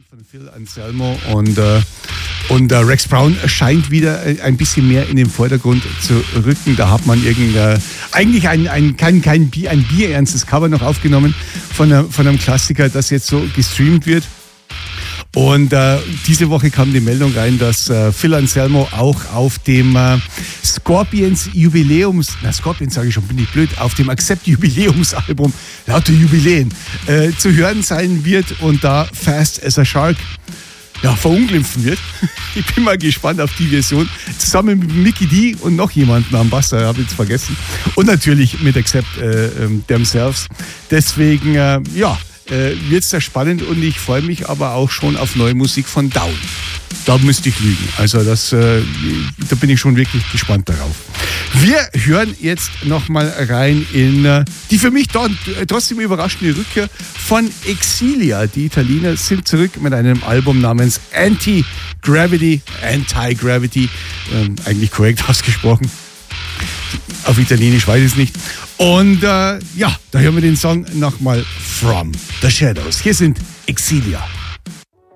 Von Phil Anselmo und Rex Brown scheint wieder ein bisschen mehr in den Vordergrund zu rücken. Da hat man eigentlich ein bierernstes Cover noch aufgenommen von einem Klassiker, das jetzt so gestreamt wird. Und diese Woche kam die Meldung rein, dass Phil Anselmo auch auf dem Scorpions Scorpions sage ich schon, bin ich blöd, auf dem Accept Jubiläumsalbum, lauter Jubiläen, zu hören sein wird und da Fast as a Shark verunglimpfen wird. Ich bin mal gespannt auf die Version. Zusammen mit Mickey D und noch jemanden am Bass, habe ich jetzt vergessen. Und natürlich mit Accept Themselves. Deswegen, wird es da spannend und ich freue mich aber auch schon auf neue Musik von Down. Da müsste ich lügen. Also da bin ich schon wirklich gespannt darauf. Wir hören jetzt nochmal rein in die für mich trotzdem überraschende Rückkehr von Exilia. Die Italiener sind zurück mit einem Album namens Anti-Gravity, eigentlich korrekt ausgesprochen. Auf Italienisch weiß ich es nicht. Und da hören wir den Song nochmal From the Shadows. Hier sind Exilia.